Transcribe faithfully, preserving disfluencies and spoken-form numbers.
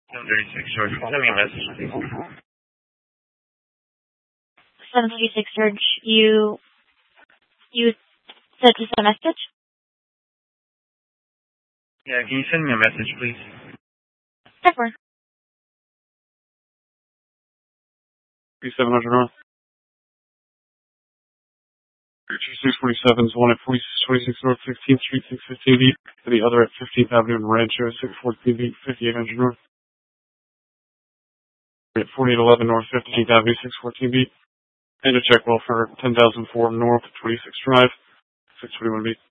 seven thirty-six, George. Send me a message, please. seven thirty-six, George. You, you said just a message? Yeah, can you send me a message, please? Sure. seven hundred North. twenty-six forty-seven is one at twenty-six North sixteenth Street, six fifteen B, and the other at fifteenth Avenue in Rancho, six fourteen B, fifty-eight hundred North. At forty-eight eleven North fifteenth Avenue, six fourteen B, and a check well for ten thousand four North twenty-sixth Drive, six twenty-one B.